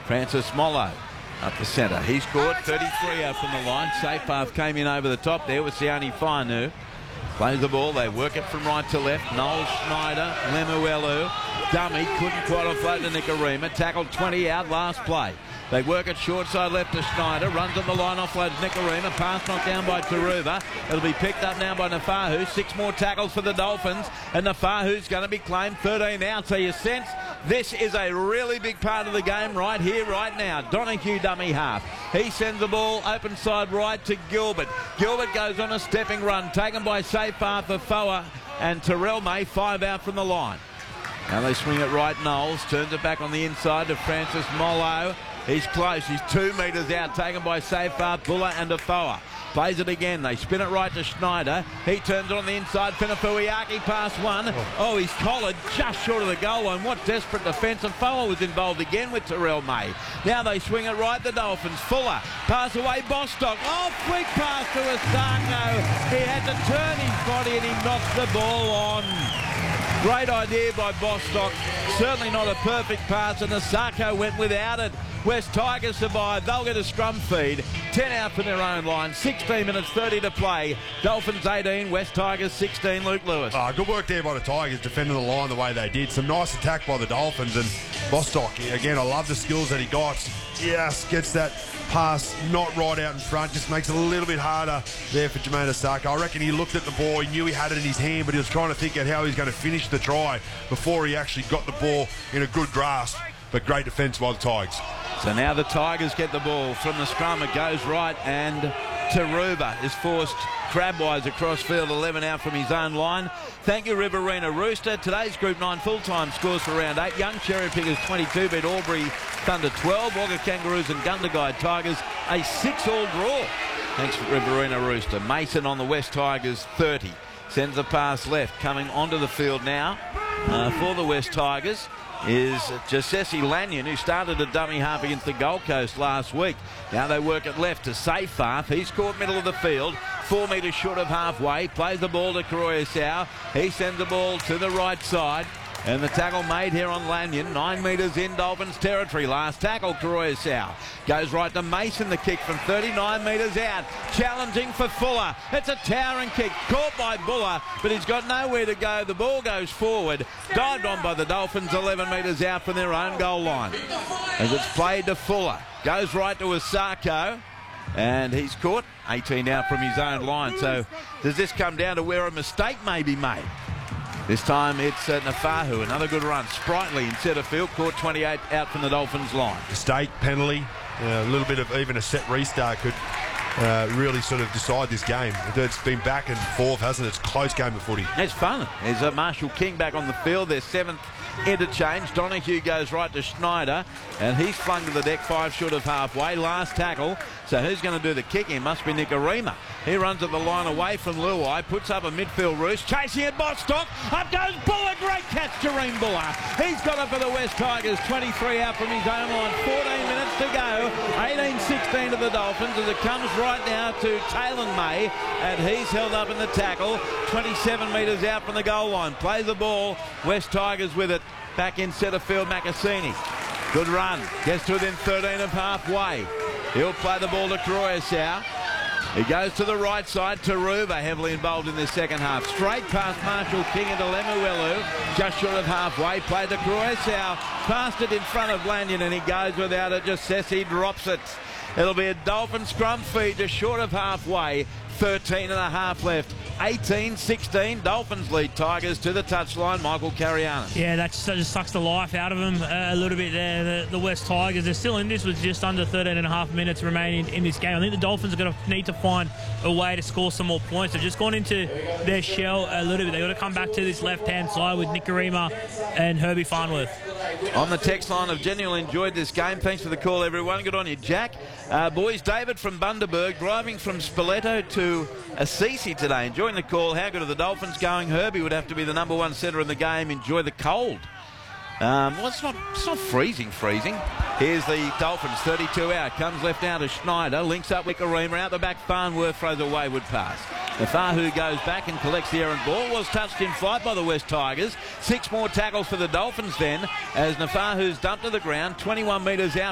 Francis Mollo up the centre. He's caught 33 out from the line. Safe path came in over the top there with Sione Fainu. Plays the ball. They work it from right to left. Noel Schneider, Lemuelu. Dummy couldn't quite offload to Nikorima. Tackled 20 out last play. They work it short side left to Schneider. Runs on the line, offloads Nikorima. Pass knocked down by Taruva. It'll be picked up now by Nafahu. 6 more tackles for the Dolphins. And Nafahu's going to be claimed 13 out. So you sense this is a really big part of the game right here, right now. Donahue dummy half. He sends the ball open side right to Gilbert. Gilbert goes on a stepping run. Taken by Safe Arthur Foa and Terrell May. 5 out from the line. Now they swing it right. Knowles turns it back on the inside to Francis Mollo. He's close. He's 2 metres out. Taken by Safeart, Buller and Afoa. Plays it again. They spin it right to Schneider. He turns it on the inside. Finafuiaki past one. Oh, he's collared just short of the goal line. What desperate defence. And Foa was involved again with Terrell May. Now they swing it right, the Dolphins. Fuller. Pass away, Bostock. Oh, quick pass to Asako. He had to turn his body and he knocks the ball on. Great idea by Bostock. Certainly not a perfect pass, and Asako went without it. West Tigers survive. They'll get a scrum feed. 10 out from their own line. 16 minutes 30 to play. Dolphins 18, West Tigers 16. Luke Lewis. Good work there by the Tigers defending the line the way they did. Some nice attack by the Dolphins, and Bostock, again, I love the skills that he got. Yes, gets that pass not right out in front, just makes it a little bit harder there for Jermaine Asako. I reckon he looked at the ball, he knew he had it in his hand, but he was trying to think out how he was going to finish the try before he actually got the ball in a good grasp. But great defence by the Tigers. So now the Tigers get the ball from the scrum. It goes right, and Taruva is forced crabwise across field, 11 out from his own line. Thank you, Riverina Rooster. Today's Group 9 full-time scores for round 8. Young Cherry Pickers 22 beat Albury Thunder 12. Wagga Kangaroos and Gundagai Tigers a 6-all draw. Thanks, Riverina Rooster. Mason on the West Tigers 30. Sends the pass left. Coming onto the field now for the West Tigers is Josesi Lanyon, who started a dummy half against the Gold Coast last week. Now they work it left to Seyfarth. He's caught middle of the field, 4 metres short of halfway. Plays the ball to Karoya. He sends the ball to the right side. And the tackle made here on Lanyon, 9 metres in Dolphins territory. Last tackle, Karoya goes right to Mason, the kick from 39 metres out. Challenging for Fuller. It's a towering kick, caught by Buller, but he's got nowhere to go. The ball goes forward, dived on by the Dolphins, 11 metres out from their own goal line. As it's played to Fuller, goes right to Asako, and he's caught 18 out from his own line. So does this come down to where a mistake may be made? This time it's Nafahu, another good run. Sprightly in centre field, caught 28 out from the Dolphins line. Mistake, penalty, a little bit of even a set restart could really sort of decide this game. It's been back and forth, hasn't it? It's a close game of footy. It's fun. There's Marshall King back on the field. Their 7th interchange. Donahue goes right to Schneider, and he's flung to the deck 5 short of halfway. Last tackle. So who's going to do the kicking? Must be Nikorima. He runs at the line away from Luai, puts up a midfield roost, chasing it, Bostock. Up goes Buller. Great catch, Jareem Buller. He's got it for the West Tigers. 23 out from his own line. 14 minutes to go. 18-16 to the Dolphins as it comes right now to Taylor May, and he's held up in the tackle. 27 metres out from the goal line. Plays the ball. West Tigers with it. Back in centre field, Macassini. Good run. Gets to within 13 of halfway. He'll play the ball to Karoya. He goes to the right side. Taruva heavily involved in this second half. Straight past Marshall King into Lemuelu. Just short of halfway. Played to Karoya. Passed it in front of Lanyon, and he goes without it. Just says he drops it. It'll be a Dolphin scrum feed just short of halfway. 13 and a half left. 18-16. Dolphins lead Tigers to the touchline. Michael Carianis. Yeah, that just sucks the life out of them a little bit there. The West Tigers, they're still in this with just under 13 and a half minutes remaining in this game. I think the Dolphins are going to need to find a way to score some more points. They've just gone into their shell a little bit. They've got to come back to this left-hand side with Nikorima and Herbie Farnworth. On the text line, I've genuinely enjoyed this game. Thanks for the call, everyone. Good on you, Jack. Boys, David from Bundaberg, driving from Spoleto to Assisi today. Enjoying the call. How good are the Dolphins going? Herbie would have to be the #1 centre in the game. Enjoy the cold. Well, it's not freezing. Here's the Dolphins, 32 out. Comes left down to Schneider. Links up with Karima. Out the back, Farnworth throws a wayward pass. Nafahu goes back and collects the errant ball. Was touched in flight by the West Tigers. 6 more tackles for the Dolphins then, as Nafahu's dumped to the ground, 21 metres out.